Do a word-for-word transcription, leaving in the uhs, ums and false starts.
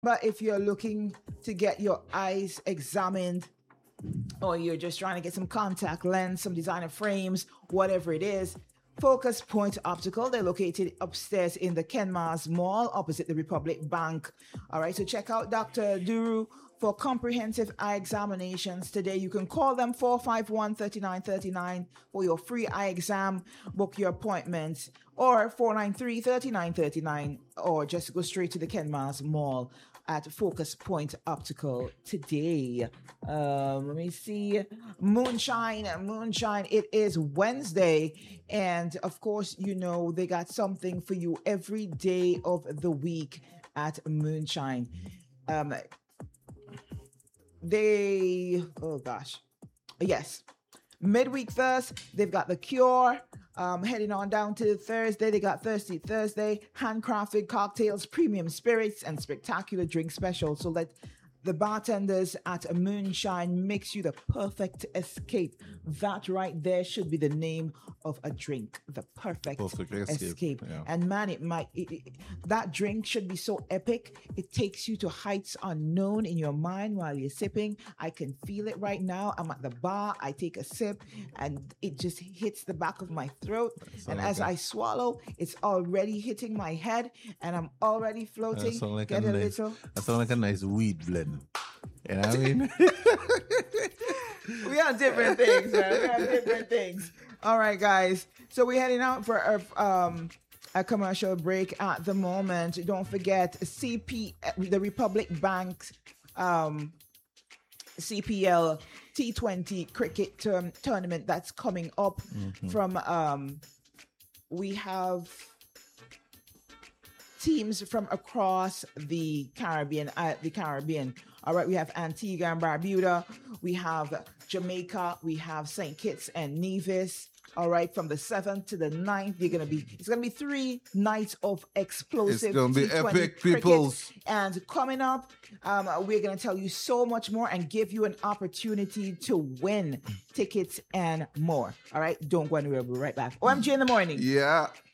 But if you're looking to get your eyes examined, or you're just trying to get some contact lens, some designer frames, whatever it is, Focus Point Optical. They're located upstairs in the Kenmars Mall, opposite the Republic Bank. All right, so check out Doctor Duru for comprehensive eye examinations today. You can call them four five one, three nine three nine for your free eye exam. Book your appointment, or four nine three, three nine three nine, or just go straight to the Kenmars Mall at Focus Point Optical today. Um, let me see. Moonshine, Moonshine. It is Wednesday. And of course, you know, they got something for you every day of the week at Moonshine. Um, they, oh gosh. Yes. Midweek first, they've got The Cure. Um, heading on down to Thursday, they got Thirsty Thursday, handcrafted cocktails, premium spirits, and spectacular drink specials. So let the bartenders at Moonshine mix you the perfect escape. That right there should be the name of a drink, the perfect, perfect escape. escape. Yeah. And man, it might it, it, that drink should be so epic. It takes you to heights unknown in your mind while you're sipping. I can feel it right now. I'm at the bar. I take a sip, and it just hits the back of my throat. And as like I swallow, it's already hitting my head, and I'm already floating. That like Get a, a nice, little. That sounds like a nice weed blend. You know what I mean? We have different things, man. We have different things. All right, guys. So we're heading out for a, um, a commercial break at the moment. Don't forget C P, the Republic Bank um, C P L T twenty cricket term, tournament that's coming up. Mm-hmm. From um, we have teams from across the Caribbean, uh, the Caribbean. All right, we have Antigua and Barbuda, we have Jamaica, we have Saint Kitts and Nevis. All right, from the seventh to the ninth, you're gonna be. It's gonna be three nights of explosive. It's gonna be T twenty epic, peoples. And coming up, um, we're gonna tell you so much more and give you an opportunity to win tickets and more. All right, don't go anywhere. We'll be right back. O M G in the morning. Yeah.